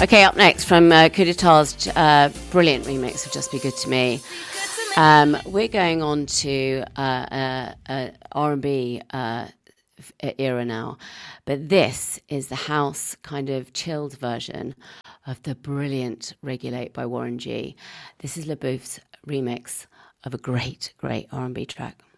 Okay, up next from Coup d'Etat's brilliant remix of Just Be Good to Me. We're going on to R&B era now, but this is the house kind of chilled version of the brilliant Regulate by Warren G. This is LaBeouf's remix of a great R&B track.